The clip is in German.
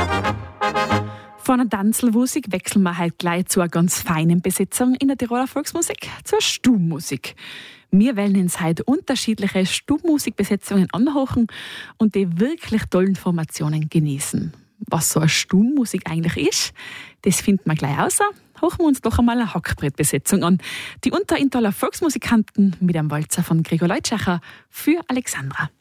Von der Tanzelmusik wechseln wir halt gleich zu einer ganz feinen Besetzung in der Tiroler Volksmusik, zur Stummmusik. Wir wollen uns heute unterschiedliche Stummmusikbesetzungen anhören und die wirklich tollen Formationen genießen. Was so eine Stummmusik eigentlich ist, das finden wir gleich raus. Hören wir uns doch einmal eine Hackbrettbesetzung an. Die Unterintaler Volksmusikanten mit einem Walzer von Gregor Leutschacher für Alexandra.